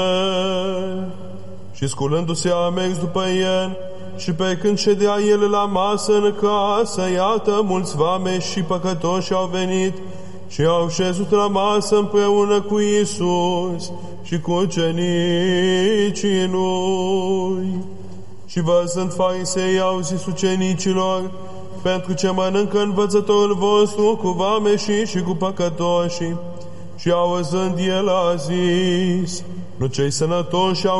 Și sculându-se Amex după el, și pe când ședea el la masă în casă, iată, mulți vameși și păcătoși au venit și au șezut la masă împreună cu Iisus și cu ucenicii lui. Și văzând farisei, au zis ucenicilor: pentru ce mănâncă învățătorul vostru cu vameșii și cu păcătoșii? Și auzând el a zis: nu cei sănătoși au